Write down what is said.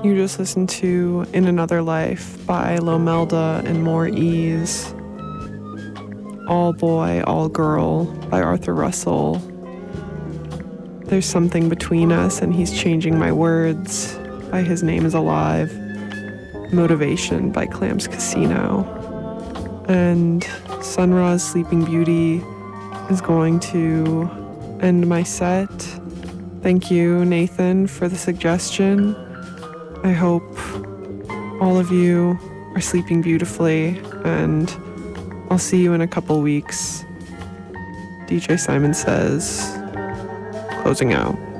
You just listened to In Another Life by Lomelda and More Ease. All Boy, All Girl by Arthur Russell. There's Something Between Us and He's Changing My Words by His Name Is Alive. Motivation by Clams Casino. And Sun Ra's Sleeping Beauty is going to end my set. Thank you, Nathan, for the suggestion. I hope all of you are sleeping beautifully, and I'll see you in a couple weeks. DJ Simon Says, closing out.